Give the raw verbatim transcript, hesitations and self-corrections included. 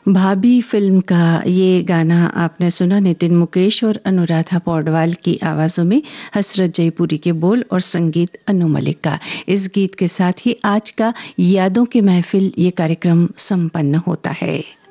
भाभी फिल्म का ये गाना आपने सुना, नितिन मुकेश और अनुराधा पौडवाल की आवाजों में, हसरत जयपुरी के बोल और संगीत अनु मलिक का। इस गीत के साथ ही आज का यादों की महफिल ये कार्यक्रम संपन्न होता है।